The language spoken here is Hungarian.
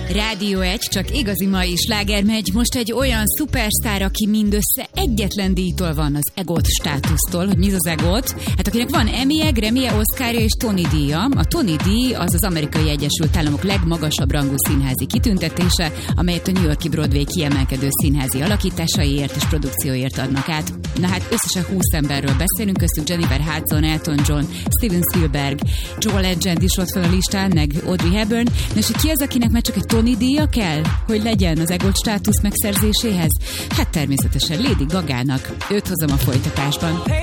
Rádió 1, csak igazi mai sláger megy. Most egy olyan szupersztár, aki mindössze egyetlen díjtól van, az EGOT státusztól, hogy mi az EGOT. Hát akinek van Emmy-je, Grammy-je, Oscar-ja és Tony díja. A Tony díj az az Amerikai Egyesült Államok legmagasabb rangú színházi kitüntetése, amelyet a New York-i Broadway kiemelkedő színházi alakításaiért és produkcióért adnak át. Na hát összesen 20 emberről beszélünk, köztük Jennifer Hudson, Elton John, Steven Spielberg, Joel Edgerton is ott van a listán, meg Audrey Hepburn. És ki az, akinek már csak egy Tony díja kell, hogy legyen az EGOT státusz megszerzéséhez? Hát természetesen Lady Gagának. Őt hozom a folytatásban.